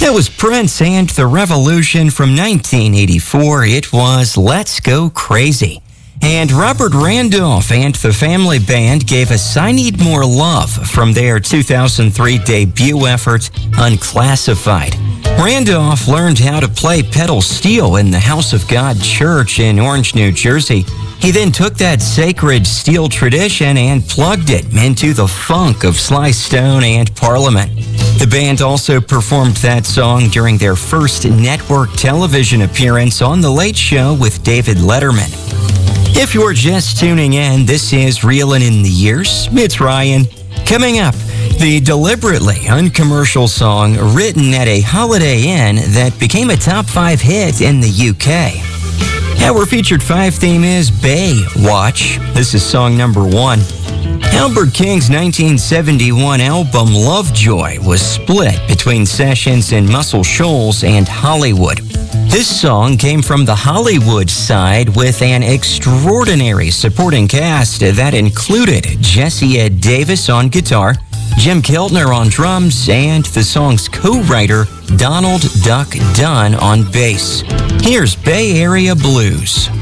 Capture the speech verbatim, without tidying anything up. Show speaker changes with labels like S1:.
S1: That was Prince and the Revolution from nineteen eighty-four. It was Let's Go Crazy. And Robert Randolph and the Family Band gave us I Need More Love from their two thousand three debut effort, Unclassified. Randolph learned how to play pedal steel in the House of God Church in Orange, New Jersey. He then took that sacred steel tradition and plugged it into the funk of Sly Stone and Parliament. The band also performed that song during their first network television appearance on The Late Show with David Letterman. If you're just tuning in, this is Reelin' in the Years. It's Ryan. Coming up, the deliberately uncommercial song written at a Holiday Inn that became a top five hit in the U K. Our featured five theme is Bay Watch. This is song number one. Albert King's nineteen seventy-one album Lovejoy was split between sessions in Muscle Shoals and Hollywood. This song came from the Hollywood side with an extraordinary supporting cast that included Jesse Ed Davis on guitar, Jim Keltner on drums, and the song's co-writer Donald Duck Dunn on bass. Here's Bay Area Blues.